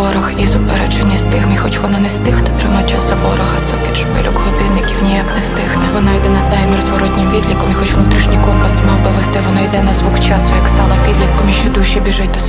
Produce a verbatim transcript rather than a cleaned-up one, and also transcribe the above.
ворог і зупереджені стигмі. Хоч вона не з тих, хто трима часа ворога. Цокіт шпильок годинників ніяк не стихне. Вона йде на таймер з воротнім відліком. І хоч внутрішній компас мав би вести, вона йде на звук часу, як стала підлітком. І що душі біжить до